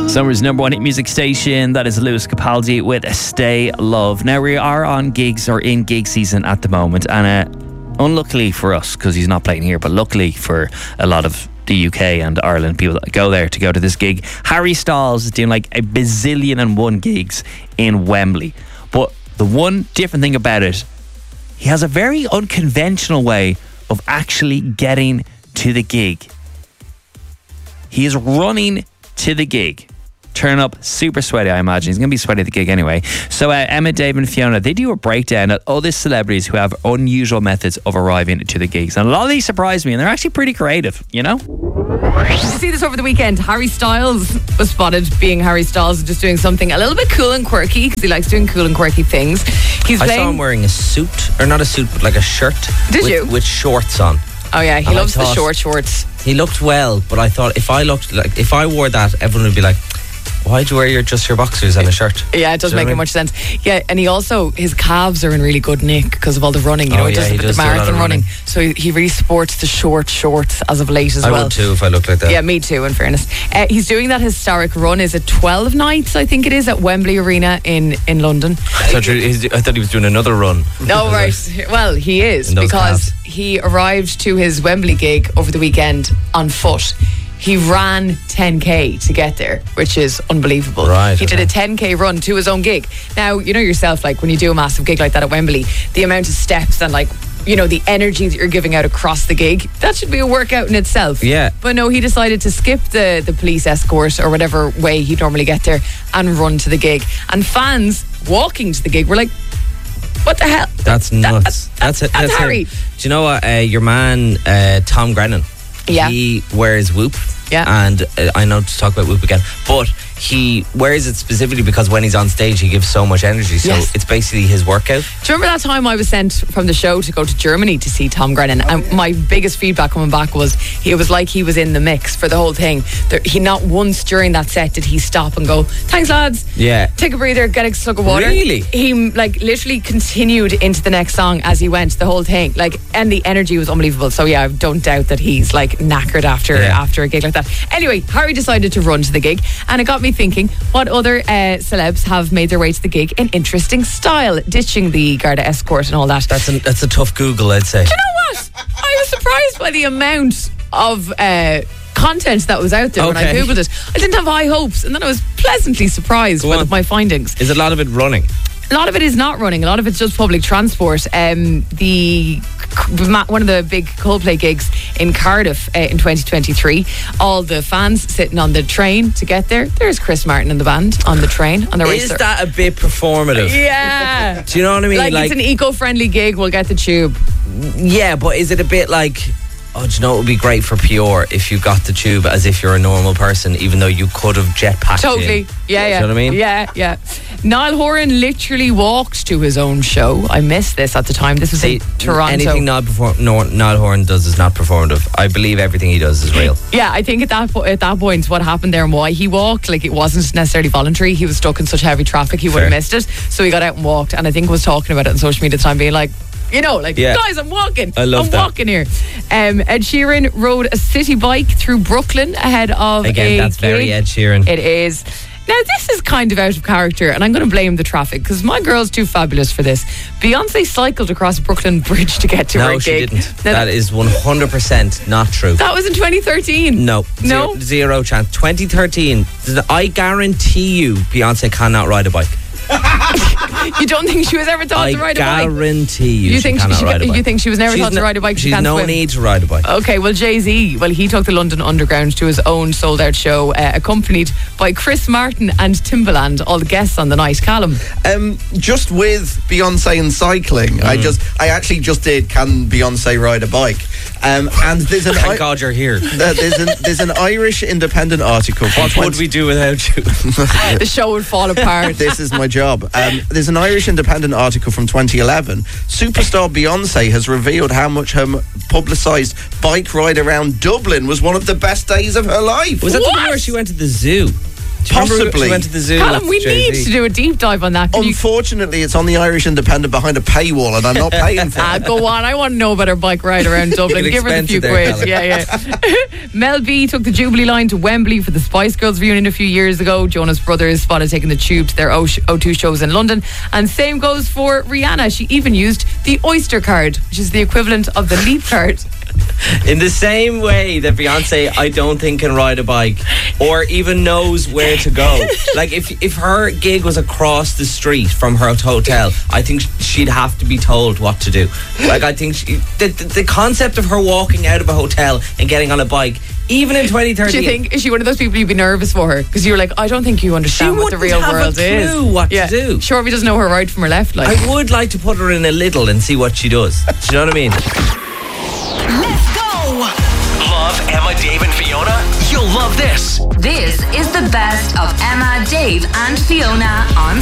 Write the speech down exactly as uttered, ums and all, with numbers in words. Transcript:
Summer's number one hit music station, that is Lewis Capaldi with Stay Love. Now we are on gigs or in gig season at the moment, and uh, unluckily for us, because he's not playing here, but luckily for a lot of the U K and Ireland, people that go there to go to this gig, Harry Styles is doing like a bazillion and one gigs in Wembley. But the one different thing about it, he has a very unconventional way of actually getting to the gig. He is running to the gig. Turn up super sweaty, I imagine. He's going to be sweaty at the gig anyway. So uh, Emma, Dave and Fiona, they do a breakdown of all these celebrities who have unusual methods of arriving to the gigs. And a lot of these surprised me, and they're actually pretty creative, you know? Did you see this over the weekend? Harry Styles was spotted being Harry Styles, just doing something a little bit cool and quirky, because he likes doing cool and quirky things. He's I playing... saw him wearing a suit, or not a suit, but like a shirt. Did with, you? With shorts on. Oh yeah, he And loves I the thought- short shorts. He looked well, but I thought if I looked like if I wore that, everyone would be like, why'd you wear your just your boxers and a shirt? Yeah, it does Do you know make what I much mean? sense. Yeah, and he also, his calves are in really good nick because of all the running. You know, Oh, he yeah, does he a bit does of do a lot of marathon running. running. So he, he really sports the short shorts as of late as I well. would too if I looked like that. Yeah, me too, in fairness. Uh, he's doing that historic run. Is it twelve nights, I think it is, at Wembley Arena in, in London. I thought, you- he's- I thought he was doing another run. No, right. Well, he is, In those because calves. he arrived to his Wembley gig over the weekend on foot. He ran ten K to get there, which is unbelievable. Right, He did okay. a ten K run to his own gig. Now, you know yourself, like when you do a massive gig like that at Wembley, the amount of steps and like, you know, the energy that you're giving out across the gig, that should be a workout in itself. Yeah. But no, he decided to skip the, the police escort or whatever way he'd normally get there and run to the gig. And fans walking to the gig were like, what the hell? That's nuts. That- that's it. that's That's Harry. it. Do you know what? Uh, your man uh, Tom Grennan. Yeah. He wears Whoop. Yeah. And uh, I know to talk about Whoop again, but he wears it specifically because when he's on stage, he gives so much energy. So Yes. it's basically his workout. Do you remember that time I was sent from the show to go to Germany to see Tom Grennan? And my biggest feedback coming back was he was like he was in the mix for the whole thing. There, he not once during that set did he stop and go, thanks lads. Yeah. Take a breather, get a slug of water. Really? He like literally continued into the next song as he went, the whole thing. Like, and the energy was unbelievable. So yeah, I don't doubt that he's like knackered after Yeah. after a gig like that. Anyway, Harry decided to run to the gig, and it got me thinking, what other uh, celebs have made their way to the gig in interesting style, ditching the Garda escort and all that. That's a, that's a tough Google, I'd say. Do you know what? I was surprised by the amount of uh, content that was out there when I Okay. Googled it. I didn't have high hopes, and then I was pleasantly surprised Go by on. the, my findings. Is a lot of it running? A lot of it is not running. A lot of it's just public transport. Um, the one of the big Coldplay gigs in Cardiff uh, in twenty twenty-three, all the fans sitting on the train to get there. There's Chris Martin and the band on the train on their way Is to- that a bit performative? Yeah. Do you know what I mean? Like, it's an eco-friendly gig. We'll get the tube. yeah, but is it a bit like, oh, do you know it would be great for P R if you got the tube as if you're a normal person, even though you could have jetpacked Totally. in? Yeah, yeah. Do you know what I mean? Yeah, yeah. Niall Horan literally walked to his own show. I missed this at the time. This was See, in Toronto. anything Niall, perform- no, Niall Horan does is not performative. I believe everything he does is real. Yeah, I think at that po- at that point, what happened there and why he walked, like it wasn't necessarily voluntary. He was stuck in such heavy traffic, he would have Fair. missed it. So he got out and walked, and I think was talking about it on social media at the time, being like, you know, like, Yeah. guys, I'm walking. I love I'm that. walking here. Um, Ed Sheeran rode a city bike through Brooklyn ahead of Again, a that's very gig. Ed Sheeran. It is. Now, this is kind of out of character, and I'm going to blame the traffic because my girl's too fabulous for this. Beyonce cycled across Brooklyn Bridge to get to her No, she gig. didn't. Now, That is one hundred percent not true. that was in twenty thirteen. No. No? Zero, zero chance. twenty thirteen, I guarantee you Beyonce cannot ride a bike. You don't think she was ever taught I to ride a bike? guarantee you, You she think she- cannot she- ride a bike. you think she was never She's taught to no- ride a bike, she She's can't no swim? need to ride a bike. Okay, well, Jay-Z, well, he took the London Underground to his own sold-out show, uh, accompanied by Chris Martin and Timbaland, all the guests on the night. Callum. Um, just with Beyonce and cycling, I just, I actually just did. Can Beyonce ride a bike? Um, and there's an, Thank I- God you're here. uh, there's an, there's an Irish Independent article. From What would we do without you? The show would fall apart. This is my job. Um, there's an Irish Independent article from twenty eleven. Superstar Beyonce has revealed how much her publicised bike ride around Dublin was one of the best days of her life. Was that the What? one where she went to the zoo? Do you remember Possibly. she went to the zoo. Callum, with we Jay-Z? need to do a deep dive on that. Can you- Unfortunately, it's on the Irish Independent behind a paywall, and I'm not paying for Ah, it. go on. I want to know about her bike ride around Dublin. Get Give her the few expensive there, quid. Callum. Yeah, yeah. Mel B took the Jubilee line to Wembley for the Spice Girls reunion a few years ago. Jonas Brothers spotted taking the tube to their O two shows in London. And same goes for Rihanna. She even used the Oyster card, which is the equivalent of the Leap card. In the same way that Beyonce, I don't think, can ride a bike or even knows where to go. Like, if if her gig was across the street from her hotel, I think she'd have to be told what to do. Like, I think she, the, the, the concept of her walking out of a hotel and getting on a bike, even in twenty thirty... Do you think, is she one of those people you'd be nervous for her? Because you're like, I don't think you understand She what the wouldn't real have a world clue is. what to do. Sure, he doesn't know her right from her left. Like, I would like to put her in a little and see what she does. Do you know what I mean? Let's go! Love Emma, Dave, and Fiona? You'll love this. This is the best of Emma, Dave, and Fiona on